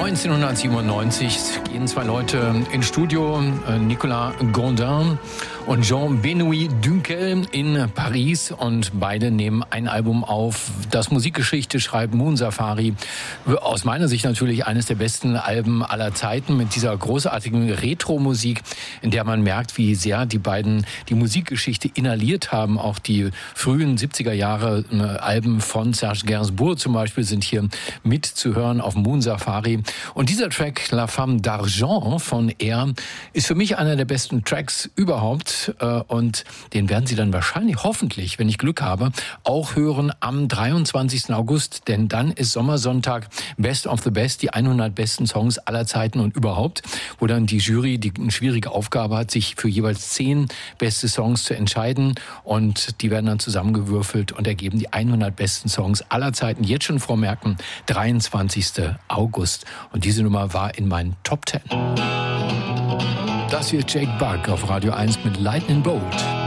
1997 gehen zwei Leute ins Studio, Nicolas Gondin und Jean-Benoît Dunkel in Paris, und beide nehmen ein Album auf, das Musikgeschichte schreibt, Moon Safari. Aus meiner Sicht natürlich eines der besten Alben aller Zeiten mit dieser großartigen Retro-Musik, in der man merkt, wie sehr die beiden die Musikgeschichte inhaliert haben. Auch die frühen 70er Jahre Alben von Serge Gainsbourg zum Beispiel sind hier mitzuhören auf Moon Safari. Und dieser Track La Femme d'Argent von Air ist für mich einer der besten Tracks überhaupt. Und den werden Sie dann wahrscheinlich, hoffentlich, wenn ich Glück habe, auch hören am 23. August. Denn dann ist Sommersonntag Best of the Best, die 100 besten Songs aller Zeiten und überhaupt, wo dann die Jury die eine schwierige Aufgabe hat, sich für jeweils 10 beste Songs zu entscheiden. Und die werden dann zusammengewürfelt und ergeben die 100 besten Songs aller Zeiten. Jetzt schon vormerken, 23. August. Und diese Nummer war in meinen Top 10. Das hier ist Jake Bugg auf Radio 1 mit Lightning Bolt.